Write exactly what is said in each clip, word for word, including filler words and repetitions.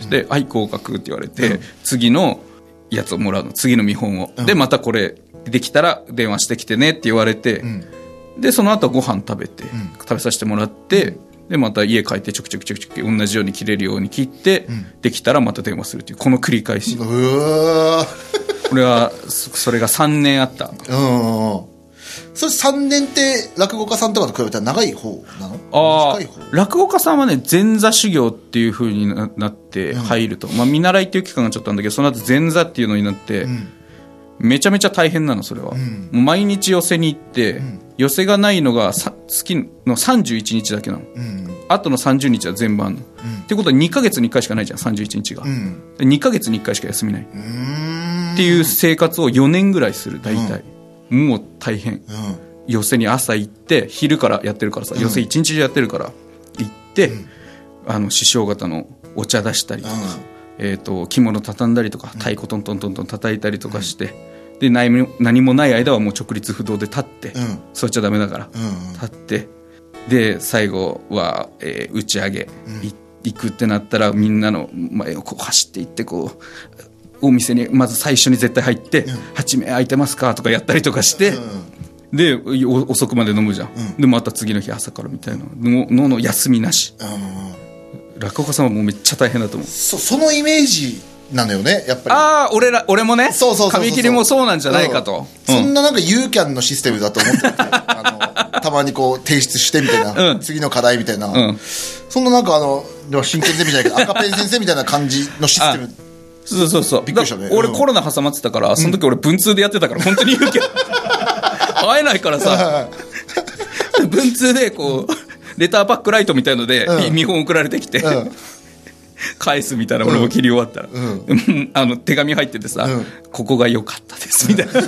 ではい合格って言われて、 うん、 次のやつをもらうの、次の見本を、うん、でまたこれできたら電話してきてねって言われて、うん、でその後ご飯食べて、うん、食べさせてもらって、でまた家帰ってちょくちょくちょくちょく同じように切れるように切って、うん、できたらまた電話するっていうこの繰り返し。 うわこれはそれがさんねんあった。 うん。それさんねんって落語家さんとかと比べたら長い方なの？ ああ、落語家さんはね前座修行っていう風になって入ると、うん、まあ見習いっていう期間がちょっとあるんだけど、その後前座っていうのになって、うん、めちゃめちゃ大変なのそれは、うん、もう毎日寄席に行って、うん、寄席がないのがさ月のさんじゅういちにちだけなの、うん、あとのさんじゅうにちは全部あるの、うん、ってことはにかげつにいっかいしかないじゃんさんじゅういちにちが、うん、でにかげつにいっかいしか休みない、うーんっていう生活をよねんぐらいする大体、うん、もう大変、うん、寄席に朝行って昼からやってるからさ、うん、寄席一日中やってるから行って、うん、あの師匠方のお茶出したりとか、うんえー、と着物畳んだりとか太鼓トントントントン叩いたりとかして、うん、で 何, 何もない間はもう直立不動で立って、うん、座っちゃダメだから、うん、立ってで最後は、えー、打ち上げ、うん、行くってなったらみんなの前をこう走っていってこうお店にまず最初に絶対入って、うん、はちめい空いてますかとかやったりとかして、うん、で遅くまで飲むじゃん、うん、でまた次の日朝からみたいなのの休みなし、うん、落語家さんはもうめっちゃ大変だと思う。 そ, そのイメージなのよねやっぱり。 ああ 俺, ら俺もねそうそうそうそう紙切りもそうなんじゃないかと、 うん、そんななんかユーキャンのシステムだと思ってあのたまにこう提出してみたいな、うん、次の課題みたいな、うん、そんななんかあの真剣ゼミじゃないけど赤ペン先生みたいな感じのシステム。 そうそうそうびっくりしたね。 俺コロナ挟まってたからその時俺文通でやってたから、うん、本当に言うけど会えないからさ文通でこうレターパックライトみたいので、うん、見本送られてきて、うん、返すみたいな。俺も切り終わったら、うん、あの手紙入っててさ、うん、ここが良かったですみたいな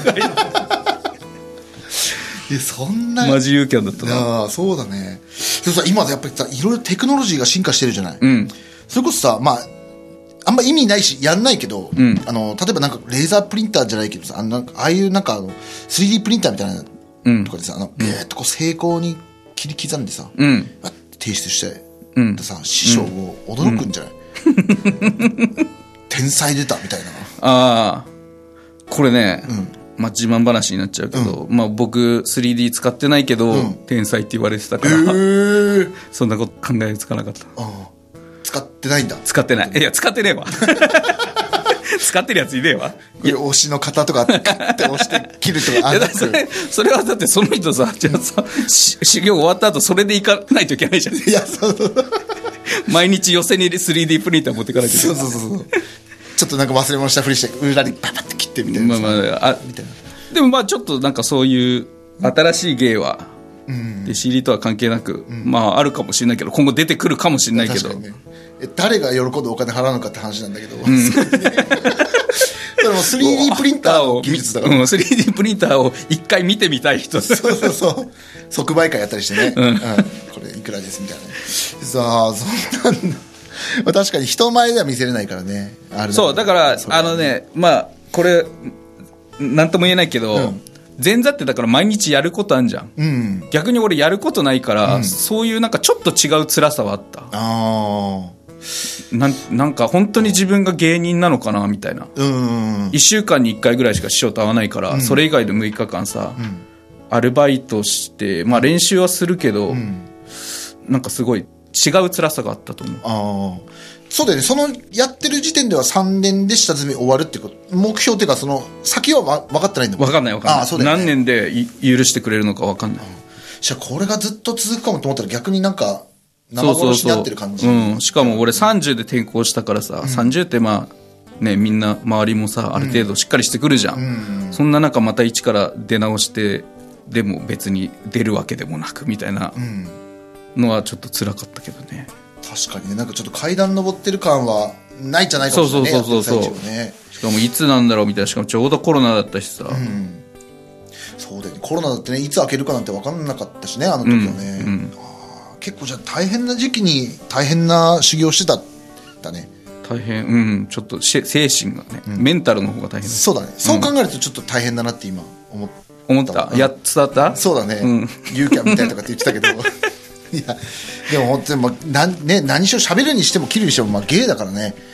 いやそんなマジユーキャンだったな。 あそうだね。でもさ今やっぱりさいろいろテクノロジーが進化してるじゃない、うん、それこそさまああんま意味ないしやんないけど、うん、あの例えばなんかレーザープリンターじゃないけどさ あ, のああいうなんかあの スリーディー プリンターみたいな、うん、とかでさあの、うん、ビーッとこう精巧に切り刻んでさ、うん、提出して、うん、さ師匠を驚くんじゃない、うん、天才出たみたいな。 ああこれね、うんまあ、自慢話になっちゃうけど、うんまあ、僕 スリーディー 使ってないけど、うん、天才って言われてたから、えー、そんなこと考えつかなかった。 あ使ってないんだ。 使ってない。いや使ってねえわ使ってるやついねえわ。 推しの型とかカッて押して切るとかあだそれそれはだってその人さじゃあさ修行終わった後それで行かないといけないじゃん。いやそうそう毎日寄せに スリーディー プリンター持っていかないといけない。そうそうそうそうちょっとなんか忘れ物したふりして裏にパパッて切ってみたいな、まあまあ、あみたいな。 でもまあちょっとなんかそういう新しい芸は、うん、で シーディー とは関係なく、うん、まああるかもしれないけど今後出てくるかもしれないけど、確かにね、 え誰が喜んでお金払うのかって話なんだけど、うん、それも スリーディー プリンターの技術だから、 うん、スリーディー プリンターを一回見てみたい人そうそうそう即売会やったりしてね、うんうん、これいくらですみたいなね。さあそんなんだまあ、確かに人前では見せれないからね。あれそうだからあのねまあこれなんとも言えないけど、うん、前座ってだから毎日やることあんじゃん、うん、逆に俺やることないから、うん、そういうなんかちょっと違う辛さはあった。あな ん, なんか本当に自分が芸人なのかなみたいな、うん、いっしゅうかんにいっかいぐらいしか師匠と会わないから、うん、それ以外でむいかかんさ、うん、アルバイトして、まあ、練習はするけど、うん、なんかすごい違う辛さがあったと思う。あそうだよね。そのやってる時点ではさんねんで下積み終わるってこと目標っていうかその先は分かってないんだもん。 分かんない分かんない。あそうだよね、何年で許してくれるのか分かんない。 じゃあこれがずっと続くかもと思ったら逆になんか生殺しになってる感じ。 そうそうそう、うん、しかも俺さんじゅうで転校したからさ、うん、さんじゅうってまあねみんな周りもさある程度しっかりしてくるじゃん、うんうん、そんな中また一から出直してでも別に出るわけでもなくみたいなのはちょっと辛かったけどね。 確かにねなんかちょっと階段登ってる感はないじゃないかもしれないね。そうそうそうそう、ね、 しかもいつなんだろうみたいな。しかもちょうどコロナだったしさ、うん、 そうだよね。コロナだってねいつ開けるかなんて分かんなかったしねあの時はね、うんうん、あ結構じゃあ大変な時期に大変な修行してたんだね。 大変うんちょっと精神がね、うん、メンタルの方が大変だ。 そうだね。そう考えるとちょっと大変だなって今思った、 うん、思った、うん、やっ伝わった。 そうだね、うん、ユーキャンみたいとかって言ってたけどいやでも本当にもうな、ね、何しろ喋るにしても切るにしてもまあ芸だからね。